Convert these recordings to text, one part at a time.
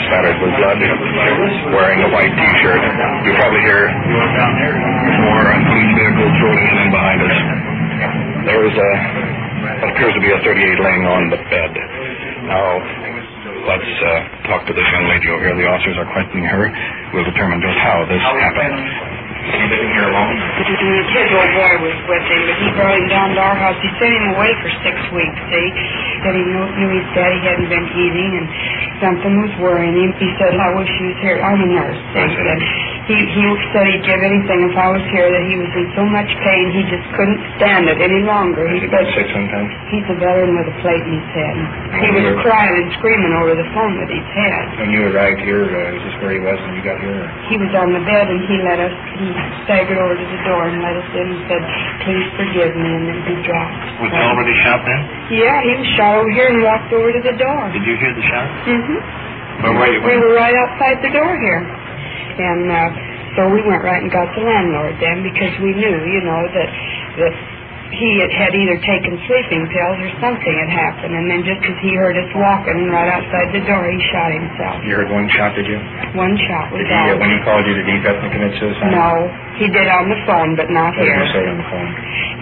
spattered with blood, wearing a white T-shirt. You probably hear more police vehicles rolling in and behind us. There is what appears to be a 38 laying on the bed. Now, let's talk to this young lady over here. The officers are questioning her. We'll determine just how this happened. Living here alone? His old boy was with him, but he brought him down to our house. He sent him away for 6 weeks, see? That he knew his daddy hadn't been eating, and something was worrying him. He said, I wish he was here. I'm a nurse. He said he'd give anything if I was here, that he was in so much pain he just couldn't stand it any longer. He got sick sometimes? He's a veteran with a plate in his head. He was crying and screaming over the phone with his head. When you arrived here, is this where he was when you got here? He was on the bed, and he staggered over to the door and let us in and said, please forgive me, and then he dropped. Was he already shot then? Yeah, he was shot over here and walked over to the door. Did you hear the shot? Mm-hmm. Where were you? We were right outside the door here. And so we went right and got the landlord then, because we knew, that he had either taken sleeping pills or something had happened. And then just as he heard us walking right outside the door, he shot himself. You heard one shot, did you? One shot was all. When he called you, did he definitely commit suicide? No, he did on the phone, but not here. What did he say on the phone?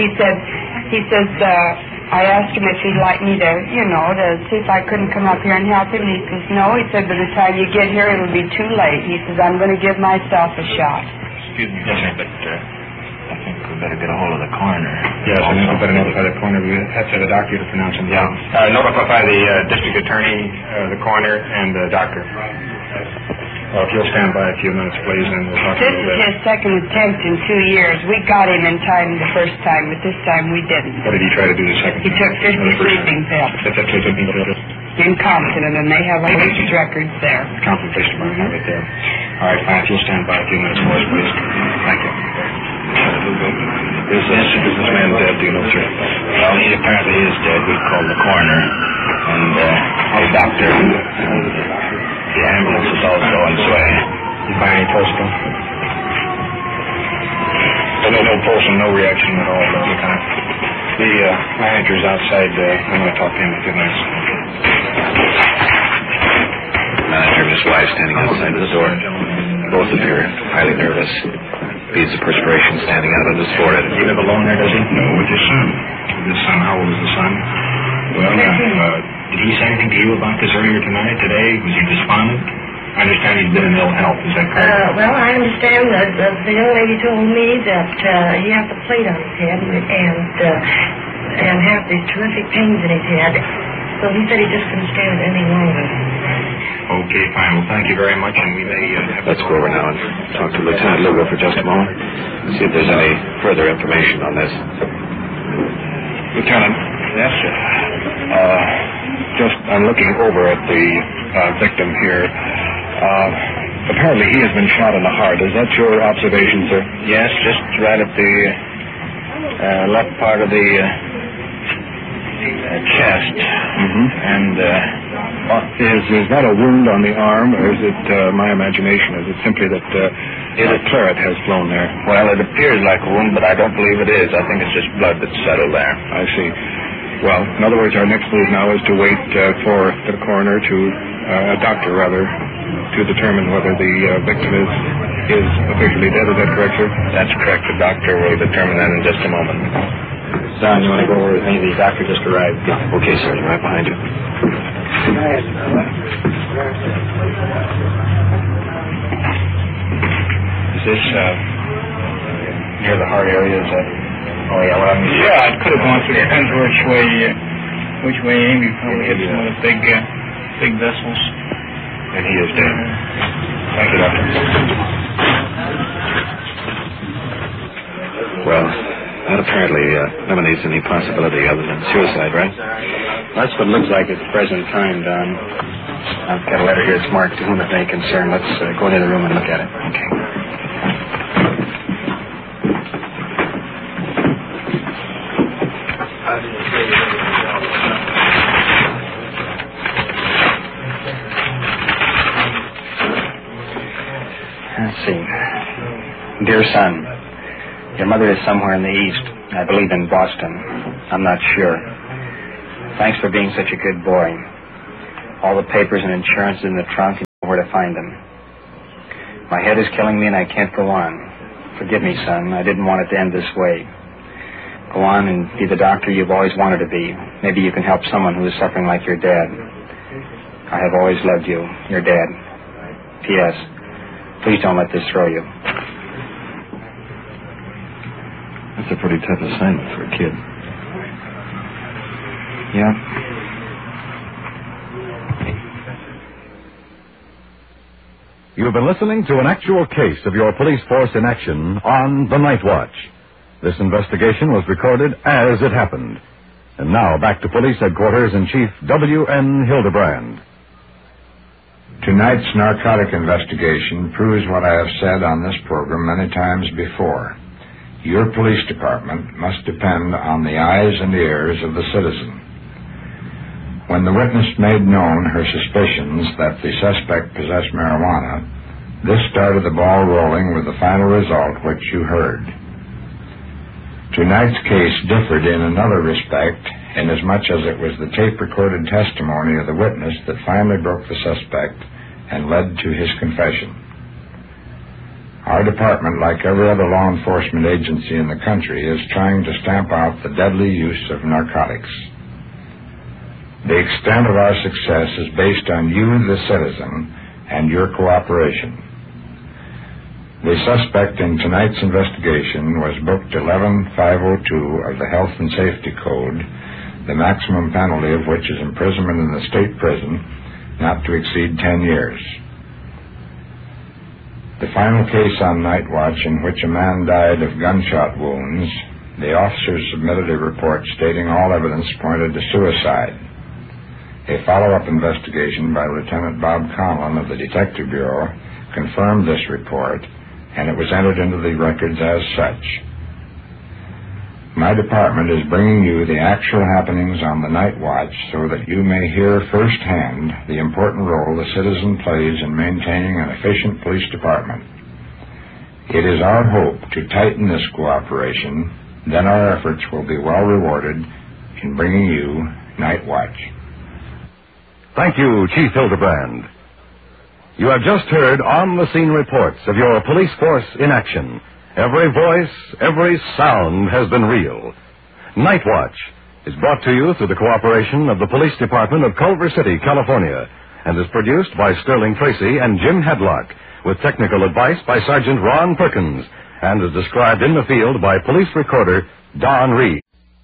He says, I asked him if he'd like me to, to see if I couldn't come up here and help him. And he says, no. He said, by the time you get here, it'll be too late. He says, I'm going to give myself a shot. Excuse me, yes, sir, but I think we better get a hold of the coroner. Yes, I think we better notify the coroner. We have to have a doctor to pronounce him. Yeah. Notify the district attorney, the coroner, and the doctor. Well, if you'll stand by a few minutes, please, and we'll talk This a little bit. This is his second attempt in 2 years. We got him in time the first time, but this time we didn't. What did he try to do the second He time? took 50 sleeping pills. That's something about it. In Compton, and they have all his records there. Compton Police Department, have it there. All right, fine. If you'll stand by a few minutes for us, please. Thank you. Is this man dead, do you know, sir? Well, he apparently is dead. We called the coroner, and the doctor, and the ambulance is also on its way. You find any pulse, though? No pulse and no reaction at all, Lieutenant. The manager's outside. I'm going to talk to him in a few minutes. Manager and his wife standing outside the door. Both appear highly nervous. Beads of perspiration standing out on his forehead. Does he live alone there, does he? No, with his son. His son, how old is the son? Well, did he say anything to you about this earlier tonight, today? Was he despondent? I understand he's been in ill health. Is that correct? Well, I understand that the young lady told me that he has a plate on his head and has these terrific pains in his head. So he said he just couldn't stand it any longer. Okay, fine. Well, thank you very much, and we may have... Let's go over now and talk to Lieutenant Lugo for just a moment and see if there's any further information on this. Lieutenant. Yes, sir. I'm looking over at the victim here. Apparently he has been shot in the heart. Is that your observation, sir? Yes, just right at the left part of the chest. Mm-hmm. And is that a wound on the arm, or is it my imagination? Is it simply that claret has flown there? Well, it appears like a wound, but I don't believe it is. I think it's just blood that's settled there. I see. Well, in other words, our next move now is to wait for the coroner a doctor rather, to determine whether the victim is officially dead. Is that correct, sir? That's correct. The doctor will determine that in just a moment. Don, you want to go over with me? The doctor just arrived. Yeah. Okay, sir. I'm right behind you. Is this near the heart area? Is that? Oh yeah. Well, yeah, it could have gone through. Depends which way Amy probably hit one of the big vessels. And he is dead. Thank you, doctor. Well, that apparently eliminates any possibility other than suicide, right? That's what it looks like at the present time, Don. I've got a letter here. It's marked to whom it may concern. Let's go into the room and look at it. Okay. Let's see. Dear son, your mother is somewhere in the East. I believe in Boston. I'm not sure. Thanks for being such a good boy. All the papers and insurance in the trunk. where to find them. My head is killing me and I can't go on. Forgive me, son. I didn't want it to end this way. Go on and be the doctor you've always wanted to be. Maybe you can help someone who is suffering like your dad. I have always loved you, your dad. P.S. Please don't let this throw you. That's a pretty tough assignment for a kid. Yeah. You've been listening to an actual case of your police force in action on The Night Watch. This investigation was recorded as it happened. And now back to Police Headquarters in Chief W.N. Hildebrand. Tonight's narcotic investigation proves what I have said on this program many times before. Your police department must depend on the eyes and ears of the citizen. When the witness made known her suspicions that the suspect possessed marijuana, this started the ball rolling with the final result which you heard. Tonight's case differed in another respect, inasmuch as it was the tape-recorded testimony of the witness that finally broke the suspect and led to his confession. Our department, like every other law enforcement agency in the country, is trying to stamp out the deadly use of narcotics. The extent of our success is based on you, the citizen, and your cooperation. The suspect in tonight's investigation was booked 11502 of the Health and Safety Code, the maximum penalty of which is imprisonment in the state prison not to exceed 10 years. The final case on Night Watch in which a man died of gunshot wounds, the officers submitted a report stating all evidence pointed to suicide. A follow-up investigation by Lieutenant Bob Conlon of the Detective Bureau confirmed this report, and it was entered into the records as such. My department is bringing you the actual happenings on the Night Watch so that you may hear firsthand the important role the citizen plays in maintaining an efficient police department. It is our hope to tighten this cooperation, then our efforts will be well rewarded in bringing you Night Watch. Thank you, Chief Hildebrand. You have just heard on-the-scene reports of your police force in action. Every voice, every sound has been real. Night Watch is brought to you through the cooperation of the Police Department of Culver City, California, and is produced by Sterling Tracy and Jim Hadlock, with technical advice by Sergeant Ron Perkins, and is described in the field by Police Recorder Don Reed.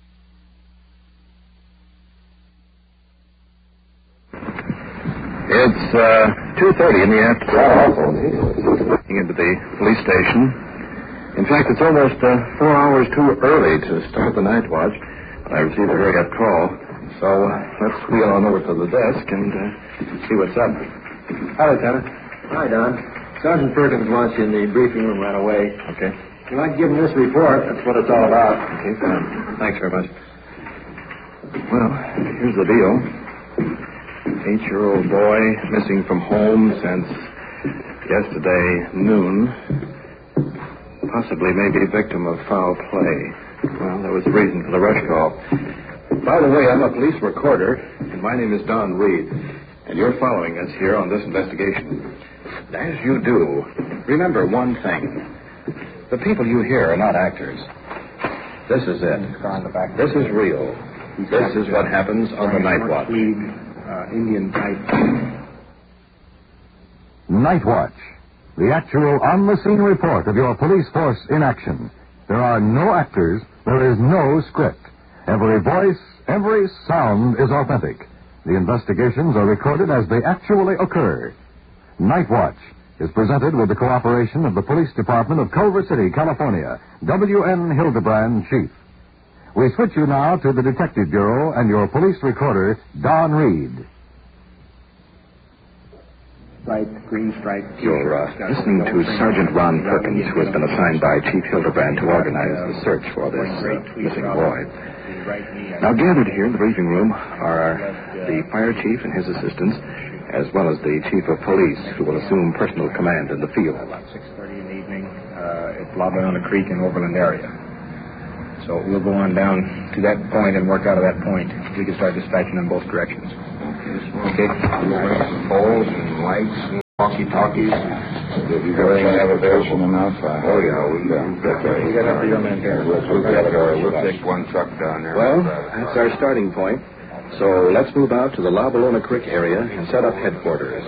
It's 2:30 in the afternoon. Into the police station. In fact, it's almost 4 hours too early to start the Night Watch. I received a hurry-up call, so let's wheel on over to the desk and see what's up. Hi, Lieutenant. Hi, Don. Sergeant Perkins wants you in the briefing room right away. Okay. You'd like to give him this report. That's what it's all about. Okay, fine. Thanks very much. Well, here's the deal. 8-year-old boy missing from home since yesterday noon. Possibly maybe a victim of foul play. Well, that was the reason for the rush call. By the way, I'm a police recorder, and my name is Don Reed, and you're following us here on this investigation. As you do, remember one thing. The people you hear are not actors. This is it. This is real. This is what happens on the Night Watch. Indian type. Night Watch, the actual on-the-scene report of your police force in action. There are no actors. There is no script. Every voice, every sound is authentic. The investigations are recorded as they actually occur. Night Watch is presented with the cooperation of the Police Department of Culver City, California. W.N. Hildebrand, Chief. We switch you now to the Detective Bureau and your police recorder, Don Reed. Light green stripe. You're listening to Sergeant Ron Perkins, who has been assigned by Chief Hildebrand to organize the search for this missing boy. Now, gathered here in the briefing room are the fire chief and his assistants, as well as the chief of police, who will assume personal command in the field. About 6:30 in the evening, at Labanon Creek in Overland area. So we'll go on down to that point and work out of that point. We can start dispatching in both directions. Okay. Poles and lights. Walkie-talkies. Everything have attention enough? Oh, yeah, we got enough for your men here. We'll take one truck down there. Well, that's our starting point. So let's move out to the La Bolona Creek area and set up headquarters.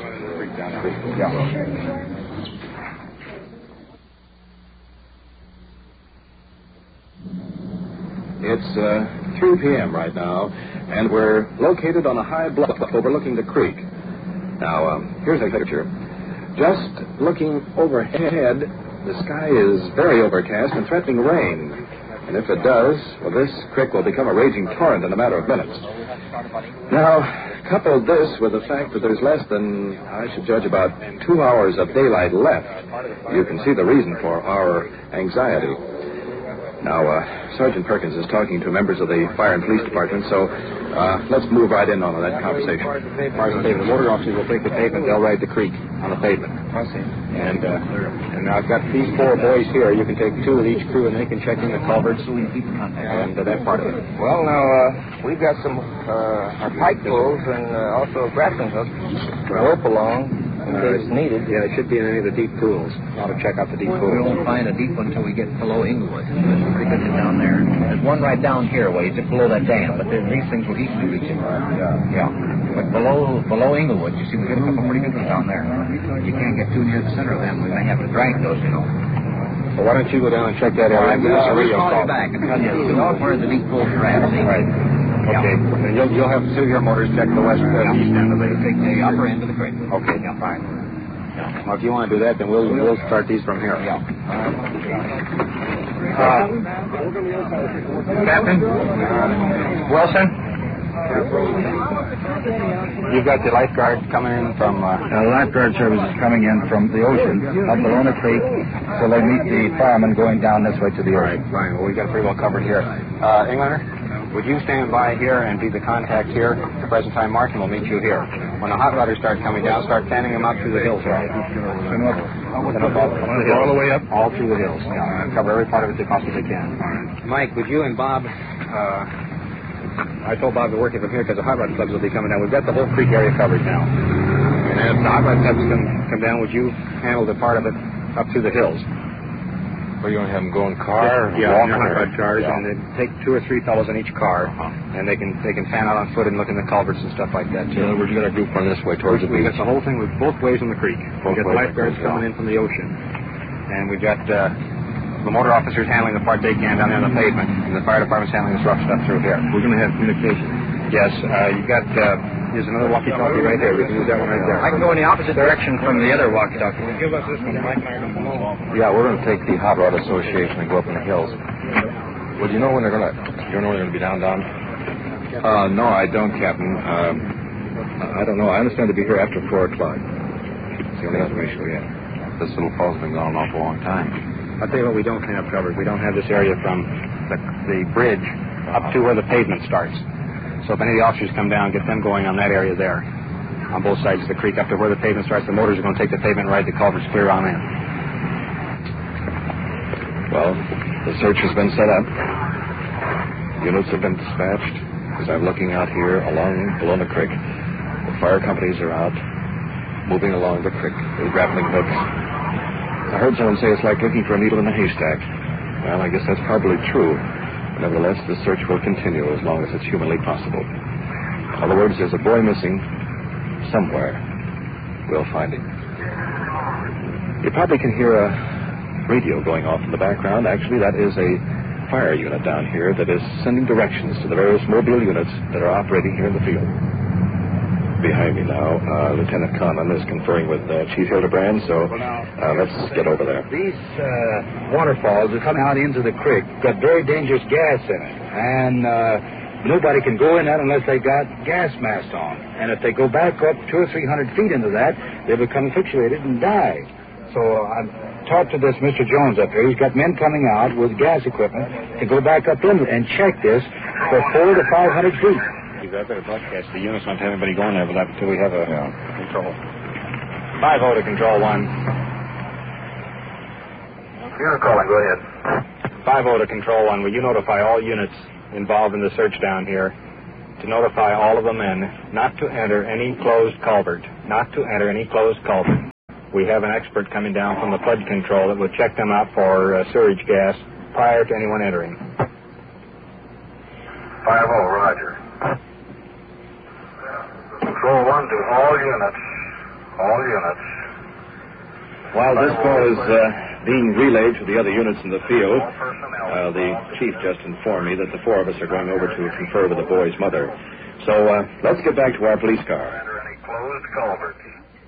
It's 3 p.m. right now, and we're located on a high bluff overlooking the creek. Now, here's a picture. Just looking overhead, the sky is very overcast and threatening rain. And if it does, well, this creek will become a raging torrent in a matter of minutes. Now, couple this with the fact that there's less than, I should judge, about 2 hours of daylight left. You can see the reason for our anxiety. Now, Sergeant Perkins is talking to members of the fire and police department, so let's move right in on that conversation. Sergeant David, the motor officers will take the pavement. They'll ride the creek on the pavement. I see. And I've got these 4 boys here. You can take 2 with each crew, and they can check in the culverts and that part of it. Well, now, we've got some pike pulls and also grappling hooks to rope along in case needed. Yeah, it should be in any of the deep pools. Ought to check out the deep pools. We won't find a deep one until we get below Inglewood. There's pretty good down there. There's one right down here, ways just below that dam, but these things will easily reach it. Yeah. But below Inglewood, you see, we got a couple pretty good ones down there. You can't get too near the center of them. We may have to drag those, you know. Well, why don't you go down and check that area? We'll call you back and tell you where the deep pools are at. Right. Okay. And you'll have 2 of your motors check the west east end of the upper end of the creek. Okay. Yeah, fine. Well, if you want to do that, then we'll start these from here. Yeah. Captain? Wilson? You've got the lifeguard coming in from... lifeguard service is coming in from the ocean up Bolona Creek, so they meet the firemen going down this way to the ocean. Fine. Well, we've got it pretty well covered here. Englander, would you stand by here and be the contact here? At the present time, Martin will meet you here. When the hot rudders start coming down, start fanning them out through the hills. Right? All the way up? All through the hills. Yeah. Cover every part of it they possibly can. Mike, would you and Bob... I told Bob to work it from here because the hot rod clubs will be coming down. We've got the whole creek area covered now. And if the hot rod clubs come down, would you handle the part of it up through the hills? Well, you want to have them go in car? Yeah, in hot rod cars, and they take 2 or 3 fellows in each car, and they can fan out on foot and look in the culverts and stuff like that, too. In other words, you got a group run this way towards the beach. We've got the whole thing with both ways in the creek. We've got the lifeguards coming in from the ocean, and we've got the motor officers handling the part they can down there on the pavement, and the fire department's handling this rough stuff through here. We're going to have communication. Yes, you've got, here's another walkie-talkie right there. We can use that one right there. I can go in the opposite direction from the other walkie-talkie. Give us this one, Mike. Yeah, we're going to take the Hot Rod Association and go up in the hills. Well, do you know when they're going to... Do you know when they're going to be down? No, I don't, Captain. I don't know. I understand to be here after 4 o'clock. That's the only information we have. This little fall's been gone an awful long time. I'll tell you what we don't have covered. We don't have this area from the bridge up to where the pavement starts. So if any of the officers come down, get them going on that area there, on both sides of the creek, up to where the pavement starts. The motors are going to take the pavement and ride the culverts clear on in. Well, the search has been set up. Units have been dispatched. As I'm looking out here along Bolona Creek, the fire companies are out, moving along the creek with grappling hooks. I heard someone say it's like looking for a needle in a haystack. Well, I guess that's probably true. But nevertheless, the search will continue as long as it's humanly possible. In other words, there's a boy missing somewhere. We'll find him. You probably can hear a radio going off in the background. Actually, that is a fire unit down here that is sending directions to the various mobile units that are operating here in the field. Behind me now, Lieutenant Conlon is conferring with Chief Hildebrand, so let's get over there. These waterfalls that come out into the creek got very dangerous gas in it, and nobody can go in that unless they got gas masks on. And if they go back up 200 or 300 feet into that, they become asphyxiated and die. So I've talked to this Mr. Jones up here. He's got men coming out with gas equipment to go back up in and check this for 400 to 500 feet. I better broadcast the units, not have anybody going there until we have a control. 5-0 to Control 1. You're calling, go ahead. 5-0 to Control 1. Will you notify all units involved in the search down here to notify all of the men not to enter any closed culvert. Not to enter any closed culvert. We have an expert coming down from the flood control that will check them out for sewage gas prior to anyone entering. 5-0, roger. Control 1 to all units. All units. While this call is being relayed to the other units in the field, the chief just informed me that the 4 of us are going over to confer with the boy's mother. So let's get back to our police car. Enter any closed culverts.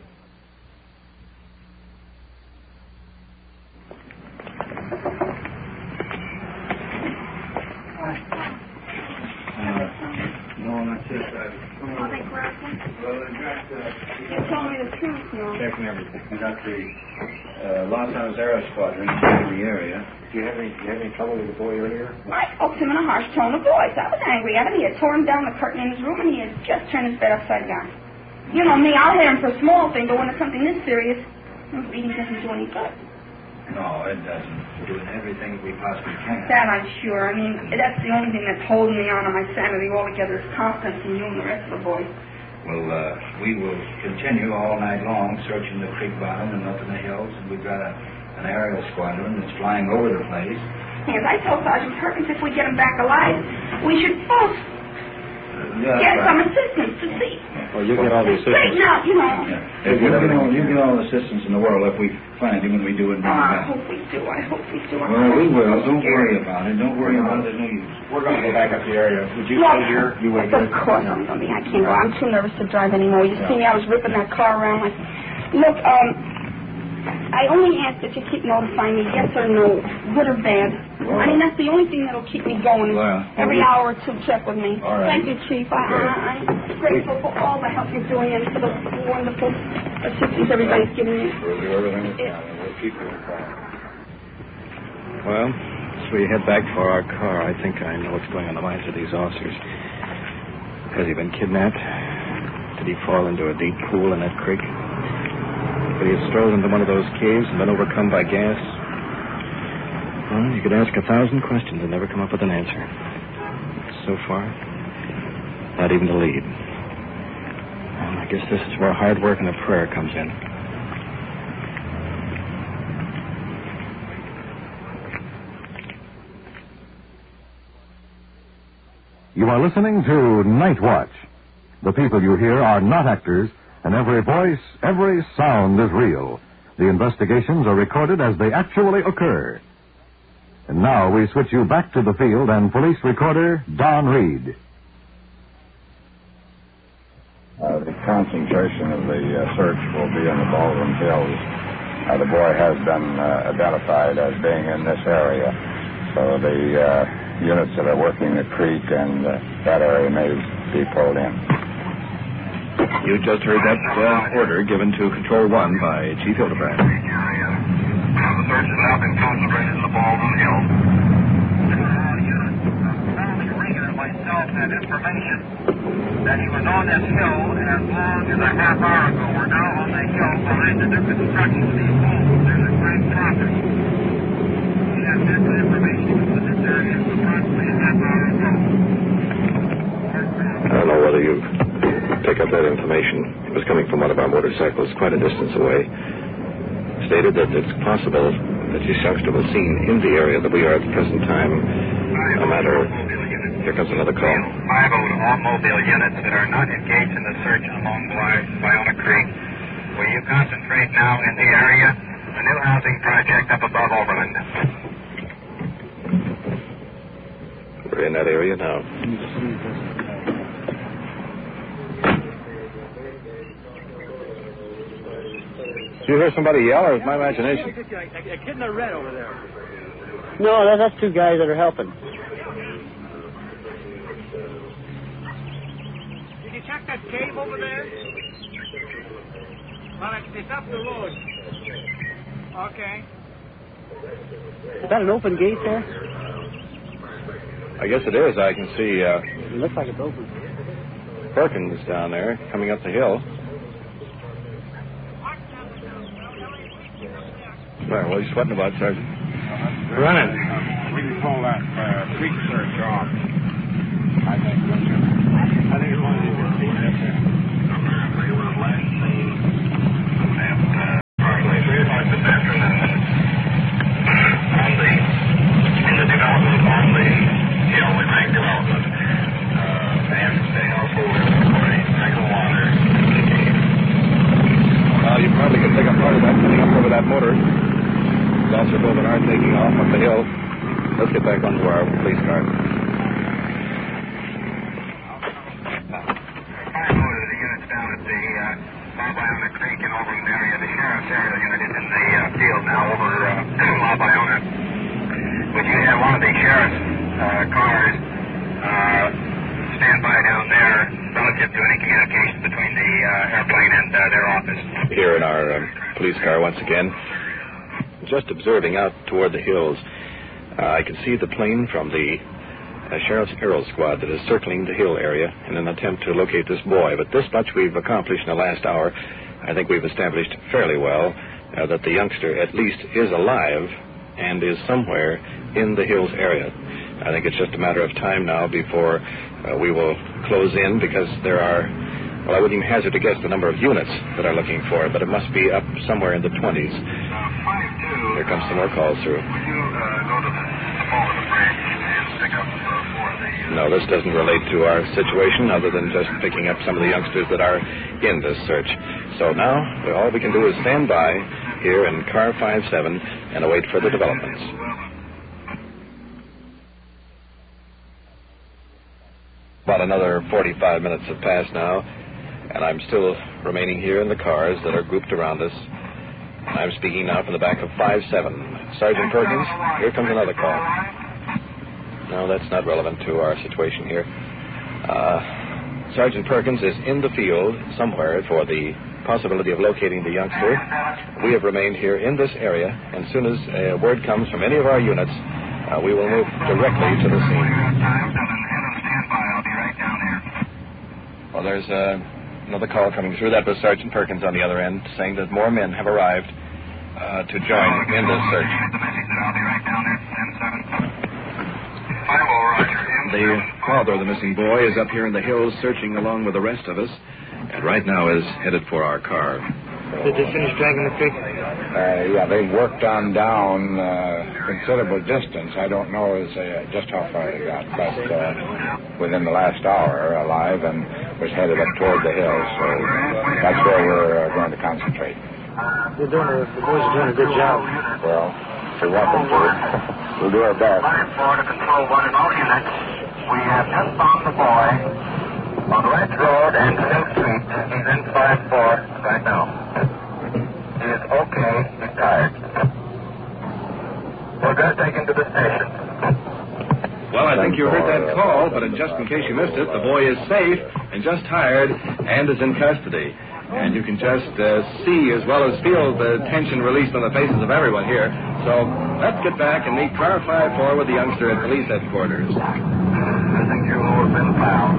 You told me the truth, no. Checking everything. We got the Los Angeles Aero Squadron in the area. Do you have any trouble with the boy earlier? I spoke to him in a harsh tone of voice. I was angry at him. He had torn down the curtain in his room, and he had just turned his bed upside down. You know me, I'll hit him for a small thing, but when it's something this serious, beating doesn't do any good. No, it doesn't. We're doing everything we possibly can. That I'm sure. I mean, that's the only thing that's holding me on my sanity altogether is confidence in you and the rest of the boys. Well, we will continue all night long searching the creek bottom and up in the hills, and we've got an aerial squadron that's flying over the place. As I told Sergeant Perkins, if we get him back alive, we should both get some assistance to see. Well, you get all the assistance. Straighten out, you know. Yeah. You get all the assistance in the world if we find him and we do it. I hope we do. I hope we do. Well, we will. Don't worry about it. Don't worry about it. There's no use. We're going to go back up the area. Would you stay here? You wait here? Of course I'm going to be. I can't go. I'm too nervous to drive anymore. You see me, I was ripping that car around. Look, I only ask that you keep notifying me, yes or no, good or bad. I mean, that's the only thing that'll keep me going. Every hour or two, check with me. All right. Thank you, Chief. I'm grateful for all the help you're doing and for the wonderful assistance everybody's giving me. We'll do everything we can, and we'll keep you informed. Well, as we head back for our car, I think I know what's going on the minds of these officers. Has he been kidnapped? Did he fall into a deep pool in that creek? Could he have strolled into one of those caves and been overcome by gas? Well, you could ask 1,000 questions and never come up with an answer. So far, not even the lead. Well, I guess this is where hard work and a prayer comes in. You are listening to Night Watch. The people you hear are not actors, and every voice, every sound is real. The investigations are recorded as they actually occur. And now we switch you back to the field and police recorder Don Reed. The concentration of the search will be in the Baldwin Hills. The boy has been identified as being in this area. So the units that are working the creek and that area may be pulled in. You just heard that order given to Control 1 by Chief Hildebrand. The search has now been concentrated in the Baldwin Hills. Ringer and myself had information that he was on this hill as long as a half hour ago. We're now on the hill behind the new construction of these homes. There's a great traffic. We have this information that this area is approximately a half hour ago. I don't know whether you pick up that information. It was coming from one of our motorcycles quite a distance away. Stated that it's possible that this youngster was seen in the area that we are at the present time. No matter. Here comes another call. 5-0 to all mobile units that are not engaged in the search along Biona Creek. Will you concentrate now in the area? The new housing project up above Overland. We're in that area now. Did you hear somebody yell, or is my imagination? A kid in the red over there. No, that's 2 guys that are helping. Did you check that cave over there? Well, it's up the road. Okay. Is that an open gate there? I guess it is. I can see It looks like it's open. Perkins down there coming up the hill. Well, what are you sweating about, Sergeant? Running. We can call that creek search off. I think it's one of these. heard that coming up over that motor. Officer Bill Bernard taking off up the hill. Let's get back onto our police car. The unit's down at the La Bayona Creek in Overland area. The sheriff's area unit is in the field now over La Bayona. Would you have one of the sheriff's cars stand by down there relative to any communication between the airplane and their office? Here in our police car once again. Just observing out toward the hills, I can see the plane from the Sheriff's Aero Squad that is circling the hill area in an attempt to locate this boy. But this much we've accomplished in the last hour. I think we've established fairly well that the youngster at least is alive and is somewhere in the hills area. I think it's just a matter of time now before we will close in, because there are, well, I wouldn't even hazard to guess the number of units that are looking for it, but it must be up somewhere in the 20s. Here comes some more calls through. Would you go to the phone of the bridge and pick up 4 of the... No, this doesn't relate to our situation other than just picking up some of the youngsters that are in this search. So now, all we can do is stand by here in car 57 and await further developments. About another 45 minutes have passed now, and I'm still remaining here in the cars that are grouped around us. I'm speaking now from the back of 57. Sergeant Perkins, here comes another call. No, that's not relevant to our situation here. Sergeant Perkins is in the field somewhere for the possibility of locating the youngster. We have remained here in this area, and as soon as a word comes from any of our units, we will move directly to the scene. Well, there's another call coming through. That was Sergeant Perkins on the other end, saying that more men have arrived to join in this search. The father of the missing boy is up here in the hills searching along with the rest of us, and right now is headed for our car. Did they finish dragging the creek? Yeah, they've worked on down considerable distance. I don't know just how far they got, but within the last hour, alive and was headed up toward the hills. So that's where we're going to concentrate. The boys are doing a good job. Well, we want them to. We'll do our best. 5-4 to control 1 in all units. We have just found the boy on Ledge Road and Hill Street. He's in 5-4 right now. He is okay. He's tired. We're going to take him to the station. Well, I think you heard that call, but just in case you missed it, the boy is safe and just tired and is in custody. And you can just see as well as feel the tension released on the faces of everyone here. So let's get back and meet car 5-4 with the youngster at police headquarters. I think you will have been found.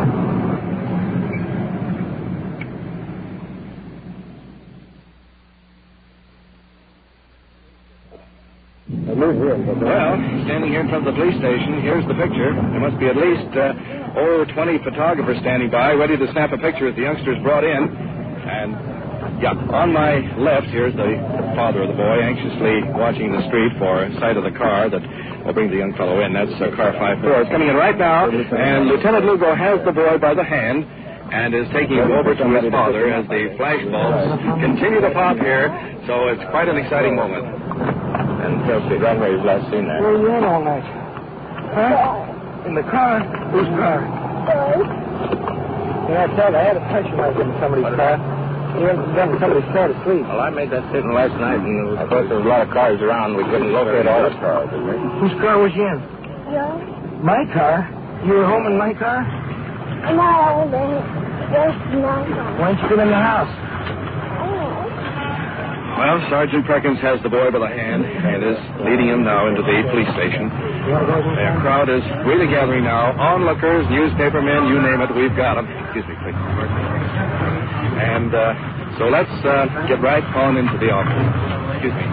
Well, standing here in front of the police station, here's the picture. There must be at least 20 photographers standing by, ready to snap a picture as the youngster is brought in. And, yeah, on my left, here's the father of the boy, anxiously watching the street for sight of the car that will bring the young fellow in. That's car 5-4. It's coming in right now, and Lieutenant Lugo has the boy by the hand and is taking him over to his father as the flashbulbs continue to pop here, so it's quite an exciting moment. And Chelsea, run where you've last seen that. Where were you at all night? Huh? In the car? Whose car? Yeah, I tell you, I had a punch when I was in somebody's car. You went in somebody's car to sleep. Well, I made that statement last night, and of course there was a lot of cars around. We couldn't locate all the cars, did we? Whose car was you in? Yeah. My car? You were home in my car? No, there's no. Why aren't you still in the house? Well, Sergeant Perkins has the boy by the hand and is leading him now into the police station. The crowd is really gathering now. Onlookers, newspapermen, you name it, we've got them. Excuse me, please. And so let's get right on into the office. Excuse me.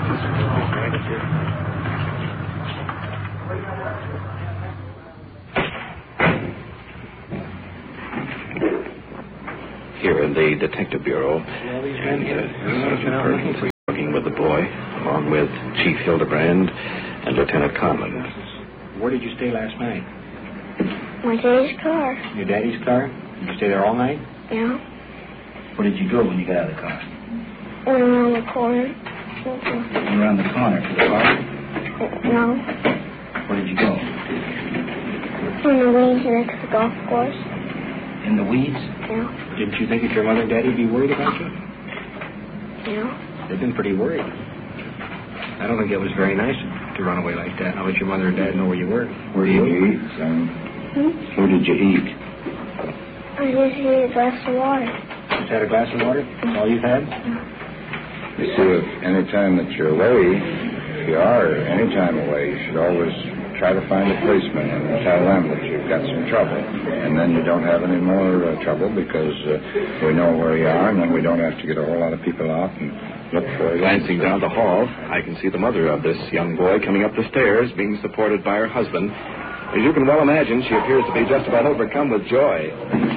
Here in the Detective Bureau, and Sergeant Perkins is working with the boy, along with Chief Hildebrand and Lieutenant Conlon. Where did you stay last night? My daddy's car. Your daddy's car? Did you stay there all night? Yeah. Where did you go when you got out of the car? Went around the corner. Around the corner to the park? No. Where did you go? In the weeds next to the golf course. In the weeds? Yeah. Didn't you think that your mother and daddy would be worried about you? Yeah. They've been pretty worried. I don't think it was very nice to run away like that. Now let your mother and dad know where you were. Where did you eat, son? Where did you eat? I just need a glass of water. Just had a glass of water? That's all you've had? You see, if any time that you're away, if you are any time away, you should always try to find a policeman and tell them that you've got some trouble. And then you don't have any more trouble because we know where you are, and then we don't have to get a whole lot of people out and look for you. Glancing down the hall, I can see the mother of this young boy coming up the stairs, being supported by her husband. As you can well imagine, she appears to be just about overcome with joy.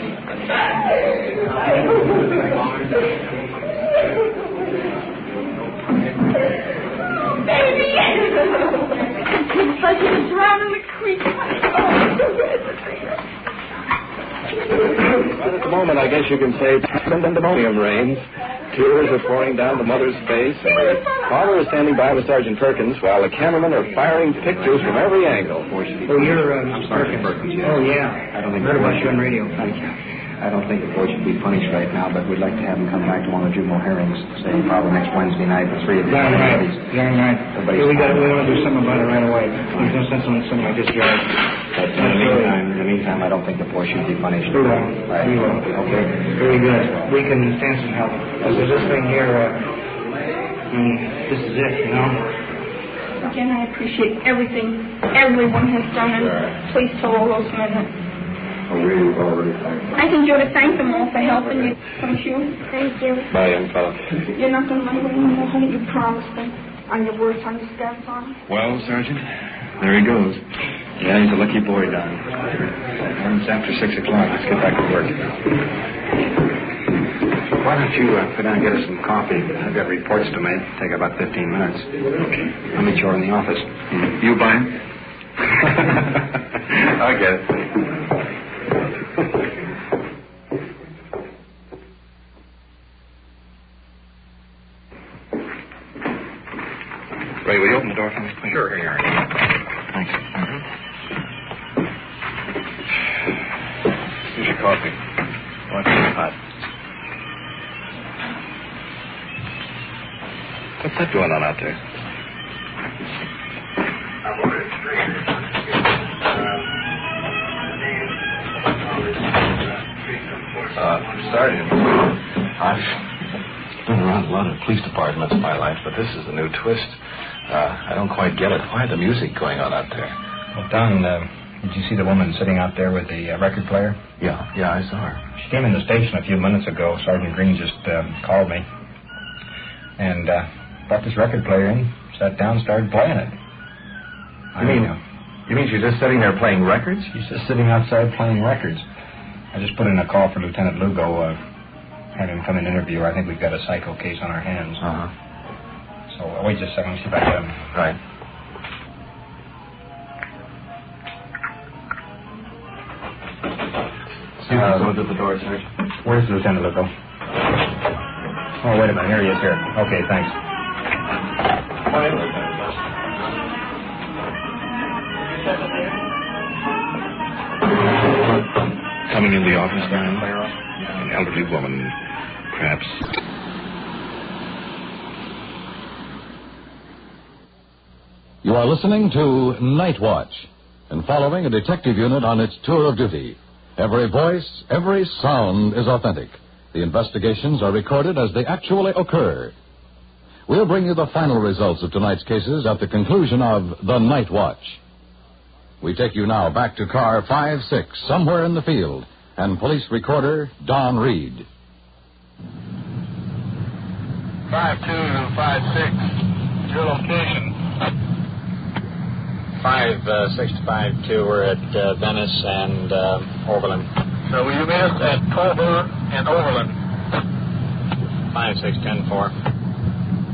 Baby! It's like he was drowning in the creek. Right at the moment, I guess you can say, pandemonium reigns. Tears are pouring down the mother's face, and the father is standing by with Sergeant Perkins, while the cameramen are firing pictures from every angle. Oh, you're Sergeant Perkins. Yeah. Oh, yeah. I don't think heard about you on radio. Thank you. I don't think the boy should be punished right now, but we'd like to have him come back to one of the juvenile hearings, say probably next Wednesday night at 3 o'clock. Darn right. We want to do something about it right away. There's no sense in something like this, George. But in the meantime, I don't think the boy should be punished. We will. Right. We will. Okay. Very good. We can stand some help. Because this thing here, this is it, you know? Again, I appreciate everything everyone has done, and please tell all those men. We've already thanked them. I think you ought to thank them all for helping you, don't you? Thank you. Bye, young fellow. You're not going to let them know how you promised them on your words on your stepfather. Well, Sergeant, there he goes. Yeah, he's a lucky boy, Don. It's after 6 o'clock. Let's get back to work. Why don't you sit down and get us some coffee? I've got reports to make. Take about 15 minutes. Okay. I'll meet you over in the office. You buying? I get it. Ray, will you open the door for me, please? Sure, here. Thanks. Here's your coffee. Watch it hot. What's that going on out there? Sergeant, I've been around a lot of police departments in my life, but this is a new twist. I don't quite get it. Why the music going on out there? Well, Don, did you see the woman sitting out there with the record player? Yeah, I saw her. She came in the station a few minutes ago. Sergeant Green just called me. And brought this record player in, sat down, started playing it. You mean she's just sitting there playing records? She's just sitting outside playing records. I just put in a call for Lieutenant Lugo, have him come and interview her. I think we've got a psycho case on our hands. Uh-huh. So wait just a second, let me see if I get him. Right. Go to the door, Sergeant. Where's Lieutenant Lugo? Oh, wait a minute. Here he is here. Okay, thanks. Coming in the office now, an elderly woman, perhaps. You are listening to Night Watch and following a detective unit on its tour of duty. Every voice, every sound is authentic. The investigations are recorded as they actually occur. We'll bring you the final results of tonight's cases at the conclusion of The Night Watch. We take you now back to car 5-6, somewhere in the field, and police recorder Don Reed. 5256, your location. 5652, we're at Venice and Overland. So will you meet us at Culver and Overland? 5610-4.